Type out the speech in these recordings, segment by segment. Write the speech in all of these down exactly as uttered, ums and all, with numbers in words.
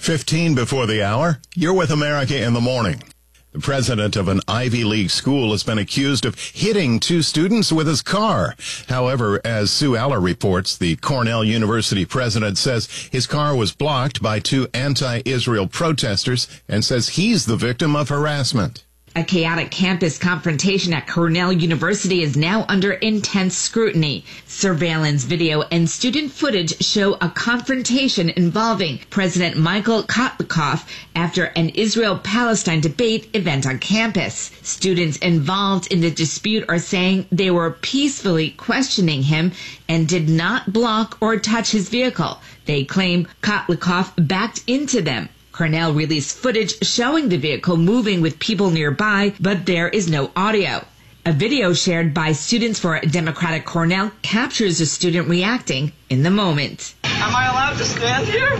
fifteen before the hour, you're with America in the Morning. The president of an Ivy League school has been accused of hitting two students with his car. However, as Sue Aller reports, the Cornell University president says his car was blocked by two anti-Israel protesters and says he's the victim of harassment. A chaotic campus confrontation at Cornell University is now under intense scrutiny. Surveillance video and student footage show a confrontation involving President Michael Kotlikov after an Israel-Palestine debate event on campus. Students involved in the dispute are saying they were peacefully questioning him and did not block or touch his vehicle. They claim Kotlikov backed into them. Cornell released footage showing the vehicle moving with people nearby, but there is no audio. A video shared by students for Democratic Cornell captures a student reacting in the moment. Am I allowed to stand here?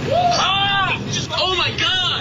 Ah! Oh my God!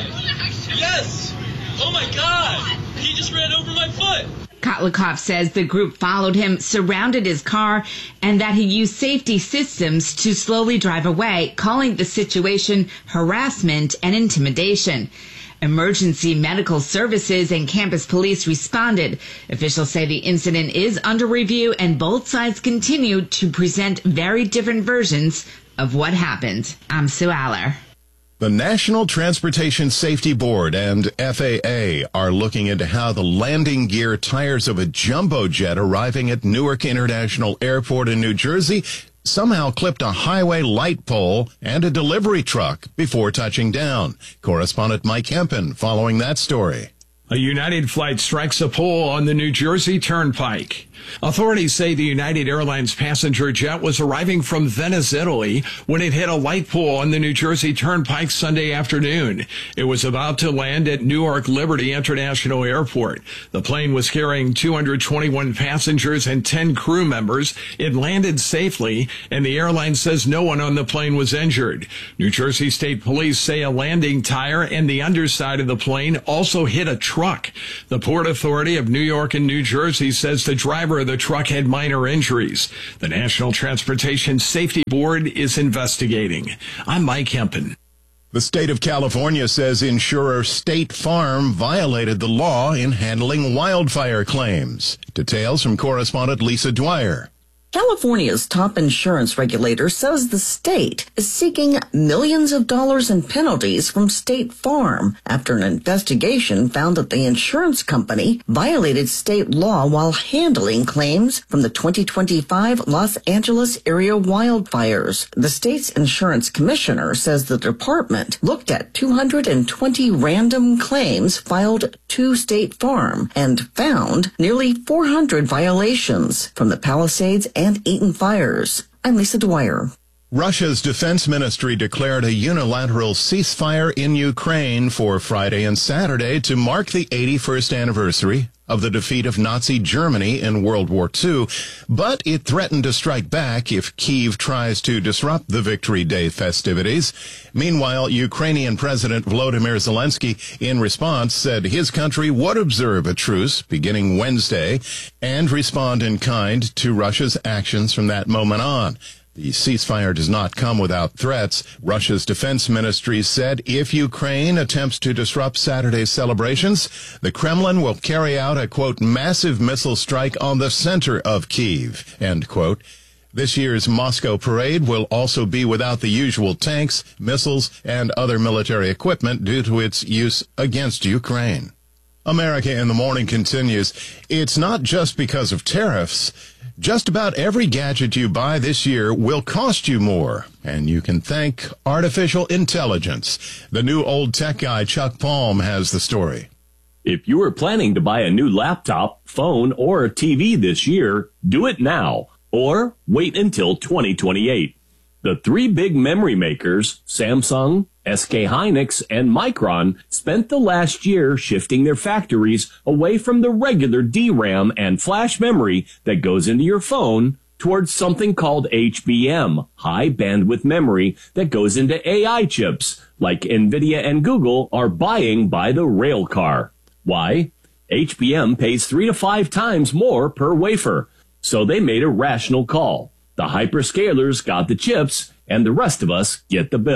Yes! Oh my God! He just ran over my foot! Kotlikov says the group followed him, surrounded his car, and that he used safety systems to slowly drive away, calling the situation harassment and intimidation. Emergency medical services and campus police responded. Officials say the incident is under review and both sides continue to present very different versions of what happened. I'm Sue Aller. The National Transportation Safety Board and F A A are looking into how the landing gear tires of a jumbo jet arriving at Newark International Airport in New Jersey somehow clipped a highway light pole and a delivery truck before touching down. Correspondent Mike Hempen following that story. A United flight strikes a pole on the New Jersey Turnpike. Authorities say the United Airlines passenger jet was arriving from Venice, Italy, when it hit a light pole on the New Jersey Turnpike Sunday afternoon. It was about to land at Newark Liberty International Airport. The plane was carrying two hundred twenty-one passengers and ten crew members. It landed safely, and the airline says no one on the plane was injured. New Jersey State Police say a landing tire and the underside of the plane also hit a truck. The Port Authority of New York and New Jersey says the driver of the truck had minor injuries. The National Transportation Safety Board is investigating. I'm Mike Hempen. The state of California says insurer State Farm violated the law in handling wildfire claims. Details from correspondent Lisa Dwyer. California's top insurance regulator says the state is seeking millions of dollars in penalties from State Farm after an investigation found that the insurance company violated state law while handling claims from the twenty twenty-five Los Angeles area wildfires. The state's insurance commissioner says the department looked at two hundred twenty random claims filed to State Farm and found nearly four hundred violations from the Palisades and Eaton fires. I'm Lisa Dwyer. Russia's defense ministry declared a unilateral ceasefire in Ukraine for Friday and Saturday to mark the eighty-first anniversary of the defeat of Nazi Germany in World War Two, but it threatened to strike back if Kyiv tries to disrupt the Victory Day festivities. Meanwhile, Ukrainian President Volodymyr Zelensky, in response, said his country would observe a truce beginning Wednesday and respond in kind to Russia's actions from that moment on. The ceasefire does not come without threats. Russia's defense ministry said if Ukraine attempts to disrupt Saturday's celebrations, the Kremlin will carry out a, quote, massive missile strike on the center of Kyiv, end quote. This year's Moscow parade will also be without the usual tanks, missiles, and other military equipment due to its use against Ukraine. America in the Morning continues. It's not just because of tariffs. Just about every gadget you buy this year will cost you more, and you can thank artificial intelligence. The new old tech guy Chuck Palm has the story. If you are planning to buy a new laptop, phone, or T V this year, do it now, or wait until twenty twenty-eight. The three big memory makers, Samsung, S K Hynix, and Micron, spent the last year shifting their factories away from the regular D RAM and flash memory that goes into your phone towards something called H B M, high bandwidth memory that goes into A I chips, like NVIDIA and Google are buying by the rail car. Why? H B M pays three to five times more per wafer, so they made a rational call. The hyperscalers got the chips, and the rest of us get the bill.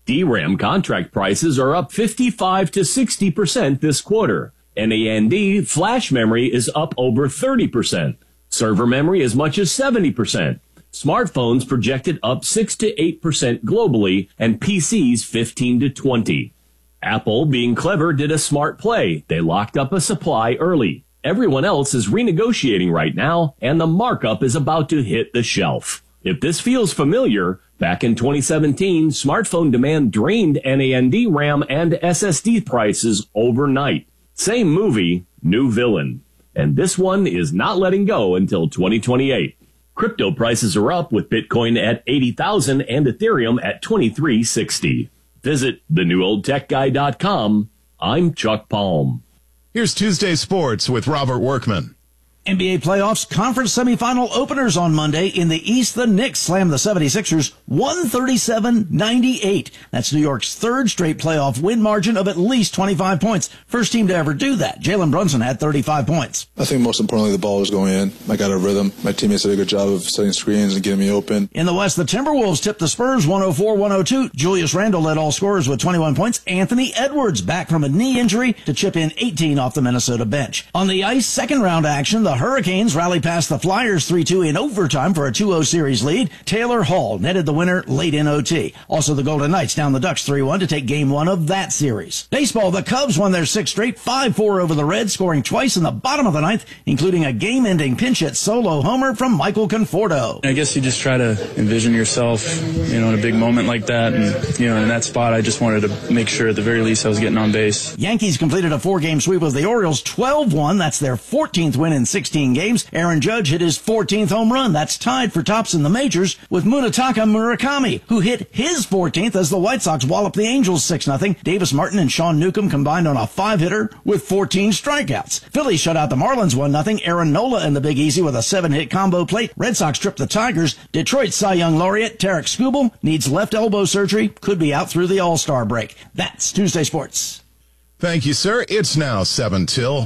D RAM contract prices are up fifty-five to sixty percent this quarter. N A N D flash memory is up over thirty percent. Server memory as much as seventy percent. Smartphones projected up six to eight percent globally, and P Cs fifteen to twenty. Apple, being clever, did a smart play. They locked up a supply early. Everyone else is renegotiating right now, and the markup is about to hit the shelf. If this feels familiar, back in twenty seventeen, smartphone demand drained N A N D RAM and S S D prices overnight. Same movie, new villain. And this one is not letting go until twenty twenty-eight. Crypto prices are up with Bitcoin at eighty thousand and Ethereum at twenty-three sixty. Visit the new old tech guy dot com. I'm Chuck Palm. Here's Tuesday Sports with Robert Workman. N B A playoffs conference semifinal openers on Monday. In the East, the Knicks slammed the seventy-sixers one thirty-seven ninety-eight. That's New York's third straight playoff win margin of at least twenty-five points. First team to ever do that. Jalen Brunson had thirty-five points. I think most importantly, the ball was going in. I got a rhythm. My teammates did a good job of setting screens and getting me open. In the West, the Timberwolves tipped the Spurs one oh four one oh two. Julius Randle led all scorers with twenty-one points. Anthony Edwards back from a knee injury to chip in eighteen off the Minnesota bench. On the ice, second round action, the Hurricanes rallied past the Flyers three two in overtime for a two oh series lead. Taylor Hall netted the winner late in O T. Also, the Golden Knights down the Ducks three one to take game one of that series. Baseball, the Cubs won their sixth straight, five four over the Reds, scoring twice in the bottom of the ninth, including a game-ending pinch hit solo homer from Michael Conforto. I guess you just try to envision yourself, you know, in a big moment like that. And, you know, in that spot, I just wanted to make sure at the very least I was getting on base. Yankees completed a four-game sweep of the Orioles, twelve one. That's their fourteenth win in sixteen games. Aaron Judge hit his fourteenth home run. That's tied for tops in the majors with Munetaka Murakami, who hit his fourteenth as the White Sox walloped the Angels six nothing. Davis Martin and Sean Newcomb combined on a five-hitter with fourteen strikeouts. Phillies shut out the Marlins one nothing. Aaron Nola in the Big Easy with a seven-hit combo plate. Red Sox tripped the Tigers. Detroit Cy Young laureate Tarek Skubal needs left elbow surgery. Could be out through the All-Star break. That's Tuesday Sports. Thank you, sir. It's now seven till.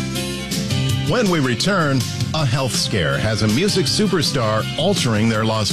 When we return, a health scare has a music superstar altering their Las